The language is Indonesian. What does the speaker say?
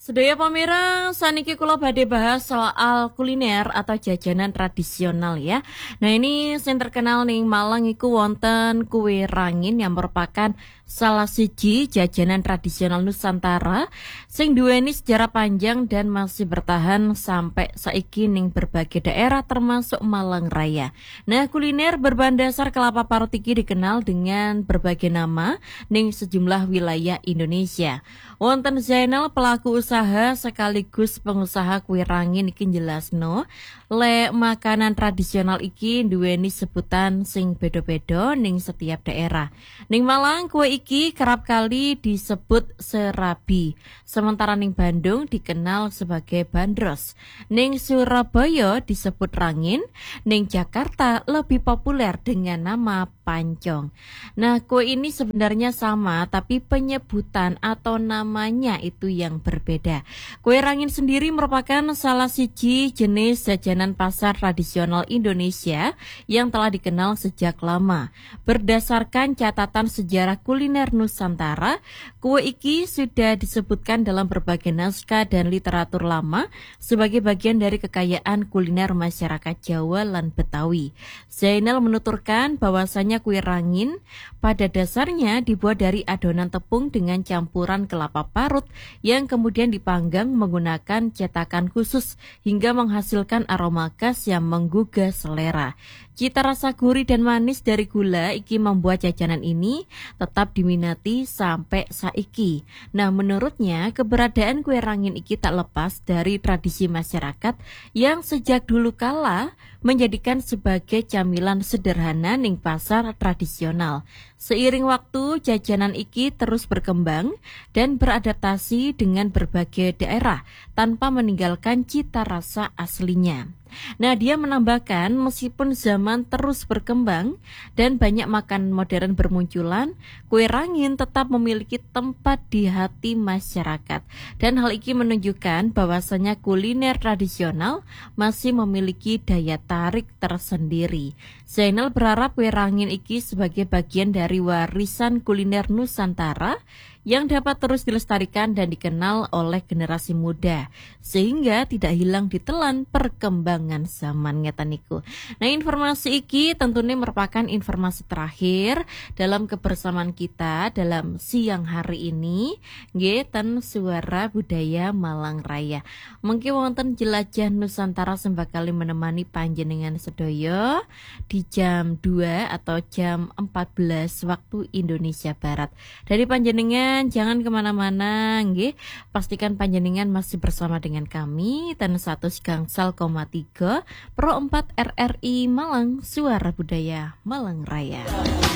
Sedaya pamireng, saniki kula badhe bahas soal kuliner atau jajanan tradisional ya. Nah ini sing terkenal ning Malang iku wonten kue rangin yang merupakan salah siji jajanan tradisional Nusantara sing duweni sejarah panjang dan masih bertahan sampai saiki ning berbagai daerah termasuk Malang Raya. Nah kuliner berbahan dasar kelapa parut iki dikenal dengan berbagai nama ning sejumlah wilayah Indonesia. Wonten Zainal pelaku usaha sekaligus pengusaha kue rangin iki jelasno, lek makanan tradisional iki duweni sebutan sing beda-beda ning setiap daerah. Ning Malang kue iki kerap kali disebut serabi, sementara ning Bandung dikenal sebagai bandros. Ning Surabaya disebut rangin, ning Jakarta lebih populer dengan nama pancong. Nah, kue ini sebenarnya sama, tapi penyebutan atau namanya itu yang berbeda. Kue rangin sendiri merupakan salah siji jenis jajanan pasar tradisional Indonesia yang telah dikenal sejak lama. Berdasarkan catatan sejarah kuliner Nusantara, kue iki sudah disebutkan dalam berbagai naskah dan literatur lama sebagai bagian dari kekayaan kuliner masyarakat Jawa lan Betawi. Zainal menuturkan bahwasanya kue rangin pada dasarnya dibuat dari adonan tepung dengan campuran kelapa parut yang kemudian dipanggang menggunakan cetakan khusus hingga menghasilkan aroma khas yang menggugah selera. Cita rasa gurih dan manis dari gula iki membuat jajanan ini tetap diminati sampai saiki. Nah, menurutnya keberadaan kue rangin iki tak lepas dari tradisi masyarakat yang sejak dulu kala menjadikan sebagai camilan sederhana ning pasar tradisional. Seiring waktu, jajanan iki terus berkembang dan beradaptasi dengan berbagai daerah tanpa meninggalkan cita rasa aslinya. Nah, dia menambahkan meskipun zaman terus berkembang dan banyak makanan modern bermunculan, kue rangin tetap memiliki tempat di hati masyarakat. Dan hal ini menunjukkan bahwasanya kuliner tradisional masih memiliki daya tarik tersendiri. Zainal berharap kue rangin iki sebagai bagian dari warisan kuliner Nusantara yang dapat terus dilestarikan dan dikenal oleh generasi muda sehingga tidak hilang ditelan perkembangan zaman ngeten niku. Nah, informasi iki tentunya merupakan informasi terakhir dalam kebersamaan kita dalam siang hari ini nggih ten Suara Budaya Malang Raya. Mungkin wonten jelajah Nusantara sembakali menemani panjenengan sedaya di jam 2 atau jam 14 waktu Indonesia Barat. Dari panjenengan jangan kemana-mana, nggih. Pastikan panjenengan masih bersama dengan kami dan 1,3 Pro 4 RRI Malang, Suara Budaya Malang Raya.